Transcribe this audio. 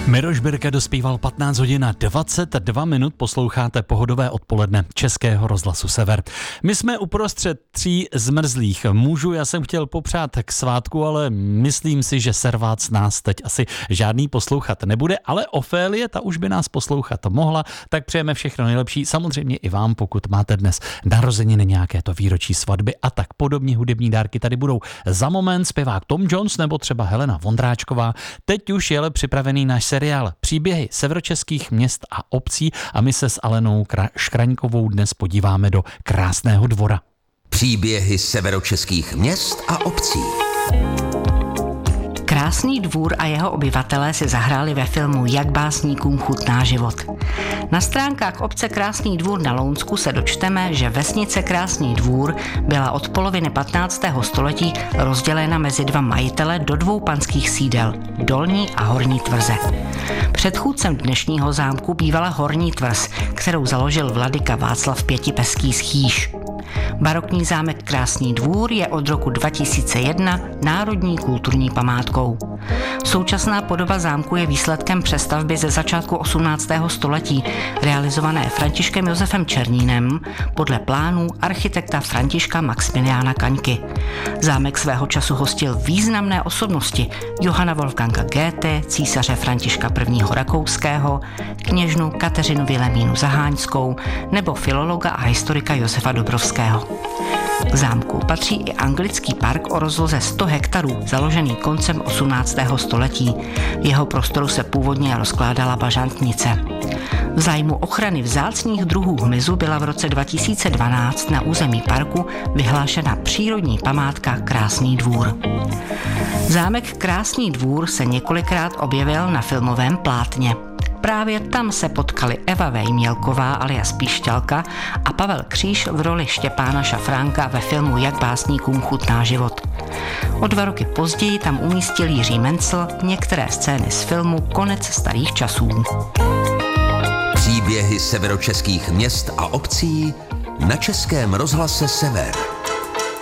Miroš Birke dospíval 15 hodin a 22 minut, posloucháte pohodové odpoledne Českého rozhlasu Sever. My jsme uprostřed 3 zmrzlých mužů, já jsem chtěl popřát k svátku, ale myslím si, že servác nás teď asi žádný poslouchat nebude, ale Ofélie, ta už by nás poslouchat mohla, tak přejeme všechno nejlepší, samozřejmě i vám, pokud máte dnes narozeniny, nějaké to výročí svatby a tak podobně. Hudební dárky tady budou za moment, zpěvák Tom Jones nebo třeba Helena Vondráčková. Teď už je připravený náš seriál Příběhy severočeských měst a obcí a my se s Alenou Škraňkovou dnes podíváme do Krásného Dvora. Příběhy severočeských měst a obcí. Krásný Dvůr a jeho obyvatelé si zahráli ve filmu Jak básníkům chutná život. Na stránkách obce Krásný Dvůr na Lounsku se dočteme, že vesnice Krásný Dvůr byla od poloviny 15. století rozdělena mezi 2 majitele do 2 panských sídel, Dolní a Horní Tvrze. Předchůdcem dnešního zámku bývala Horní Tvrz, kterou založil vladyka Václav Pětipeský z Chýš. Barokní zámek Krásný Dvůr je od roku 2001 národní kulturní památkou. Současná podoba zámku je výsledkem přestavby ze začátku 18. století, realizované Františkem Josefem Černínem podle plánů architekta Františka Maxmiliána Kaňky. Zámek svého času hostil významné osobnosti Johanna Wolfganga Goethe, císaře Františka I. Rakouského, kněžnu Kateřinu Vilemínu Zaháňskou nebo filologa a historika Josefa Dobrovského. K zámku patří i anglický park o rozloze 100 hektarů, založený koncem 18. století. V jeho prostoru se původně rozkládala bažantnice. V zájmu ochrany vzácných druhů hmyzu byla v roce 2012 na území parku vyhlášena přírodní památka Krásný Dvůr. Zámek Krásný Dvůr se několikrát objevil na filmovém plátně. Právě tam se potkali Eva Vejmělková alias Píšťalka a Pavel Kříž v roli Štěpána Šafránka ve filmu Jak básníkům chutná život. O 2 roky později tam umístil Jiří Mencl některé scény z filmu Konec starých časů. Příběhy severočeských měst a obcí na Českém rozhlase Sever.